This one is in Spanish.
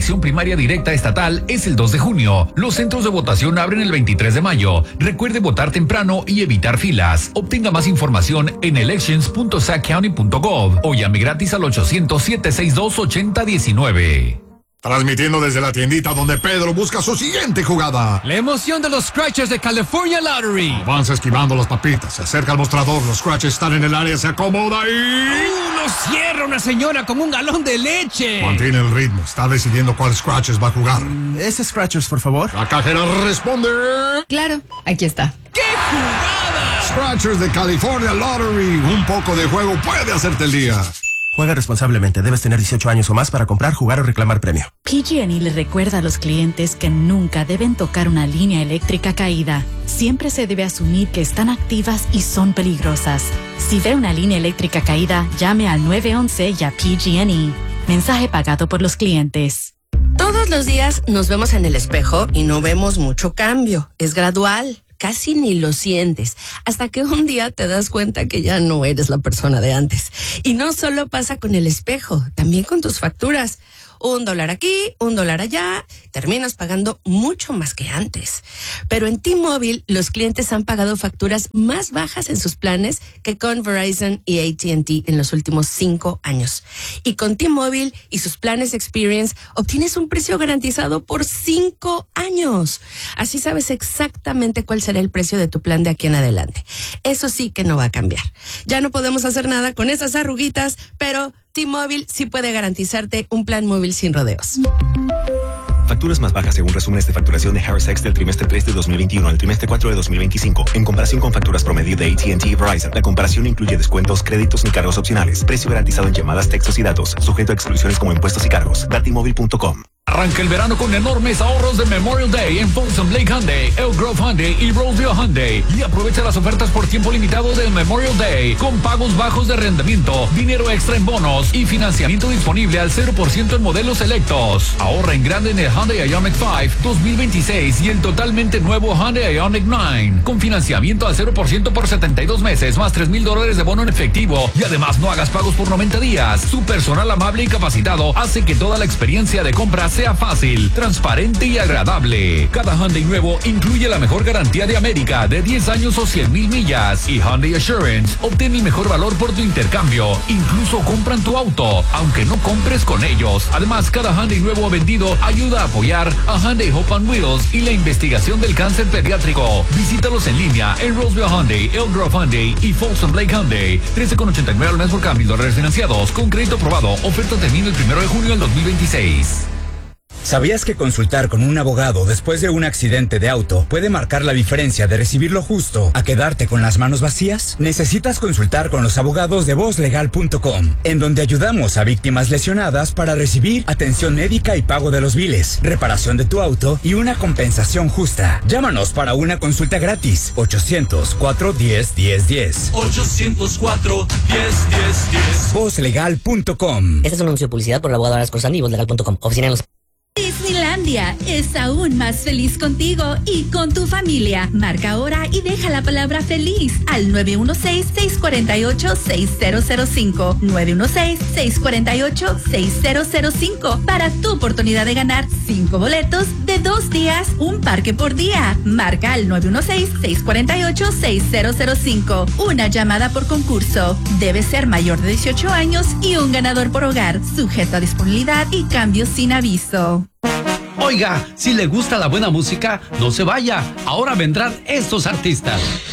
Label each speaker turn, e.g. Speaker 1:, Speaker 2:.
Speaker 1: elección primaria directa estatal es el 2 de junio. Los centros de votación abren el 23 de mayo. Recuerde votar temprano y evitar filas. Obtenga más información en elections.sackcounty.gov o llame gratis al 800-762-8019.
Speaker 2: Transmitiendo desde la tiendita donde Pedro busca su siguiente jugada.
Speaker 3: La emoción de los Scratchers de California Lottery.
Speaker 2: Avanza esquivando las papitas, se acerca al mostrador, los Scratchers están en el área, se acomoda y...
Speaker 3: ¡Lo cierra una señora con un galón de leche!
Speaker 2: Mantiene el ritmo, está decidiendo cuál Scratchers va a jugar.
Speaker 4: ¿Ese Scratchers, por favor?
Speaker 2: La cajera responde...
Speaker 5: Claro, aquí está.
Speaker 3: ¡Qué jugada!
Speaker 2: Scratchers de California Lottery. Un poco de juego puede hacerte el día.
Speaker 4: Juega responsablemente. Debes tener 18 años o más para comprar, jugar o reclamar premio.
Speaker 6: PG&E le recuerda a los clientes que nunca deben tocar una línea eléctrica caída. Siempre se debe asumir que están activas y son peligrosas. Si ve una línea eléctrica caída, llame al 911 y a PG&E. Mensaje pagado por los clientes.
Speaker 5: Todos los días nos vemos en el espejo y no vemos mucho cambio. Es gradual. Casi ni lo sientes, hasta que un día te das cuenta que ya no eres la persona de antes. Y no solo pasa con el espejo, también con tus facturas. $1 aquí, $1 allá, terminas pagando mucho más que antes. Pero en T-Mobile, los clientes han pagado facturas más bajas en sus planes que con Verizon y AT&T en los últimos 5 años. Y con T-Mobile y sus planes Experience, obtienes un precio garantizado por 5 años. Así sabes exactamente cuál será el precio de tu plan de aquí en adelante. Eso sí que no va a cambiar. Ya no podemos hacer nada con esas arruguitas, pero T-Mobile sí puede garantizarte un plan móvil sin rodeos.
Speaker 7: Facturas más bajas según resúmenes de facturación de Harris X del trimestre 3 de 2021 al trimestre 4 de 2025. En comparación con facturas promedio de AT&T y Verizon, la comparación incluye descuentos, créditos ni cargos opcionales. Precio garantizado en llamadas, textos y datos. Sujeto a exclusiones como impuestos y cargos. T-Mobile.com.
Speaker 1: Arranca el verano con enormes ahorros de Memorial Day en Folsom Lake Hyundai, Elk Grove Hyundai y Roseville Hyundai. Y aprovecha las ofertas por tiempo limitado del Memorial Day, con pagos bajos de arrendamiento, dinero extra en bonos y financiamiento disponible al 0% en modelos selectos. Ahorra en grande en el Hyundai Ioniq 5 2026 y el totalmente nuevo Hyundai Ioniq 9, con financiamiento al 0% por 72 meses, más $3,000 de bono en efectivo. Y además no hagas pagos por 90 días. Su personal amable y capacitado hace que toda la experiencia de compra sea fácil, transparente y agradable. Cada Hyundai nuevo incluye la mejor garantía de América de 10 años o 100,000 millas. Y Hyundai Assurance, obtén el mejor valor por tu intercambio. Incluso compran tu auto, aunque no compres con ellos. Además, cada Hyundai nuevo vendido ayuda a apoyar a Hyundai Hope on Wheels y la investigación del cáncer pediátrico. Visítalos en línea en Roseville Hyundai, Elk Grove Hyundai y Folsom Lake Hyundai. 13,89 al mes por cambio, $1,000 financiados con crédito aprobado. Oferta termina el 1 de junio del 2026.
Speaker 8: ¿Sabías que consultar con un abogado después de un accidente de auto puede marcar la diferencia de recibir lo justo a quedarte con las manos vacías? Necesitas consultar con los abogados de vozlegal.com, en donde ayudamos a víctimas lesionadas para recibir atención médica y pago de los biles, reparación de tu auto y una compensación justa. Llámanos para una consulta gratis. 800-410-1010.
Speaker 9: 800-410-1010.
Speaker 8: Vozlegal.com.
Speaker 10: Este es un anuncio de publicidad por el abogado Aras Corsani y vozlegal.com. Oficina en los...
Speaker 11: Disneylandia es aún más feliz contigo y con tu familia. Marca ahora y deja la palabra feliz al 916-648-6005. 916-648-6005 para tu oportunidad de ganar 5 boletos de 2 días, un parque por día. Marca al 916-648-6005. Una llamada por concurso. Debe ser mayor de 18 años y un ganador por hogar, sujeto a disponibilidad y cambios sin aviso.
Speaker 12: Oiga, si le gusta la buena música, no se vaya. Ahora vendrán estos artistas.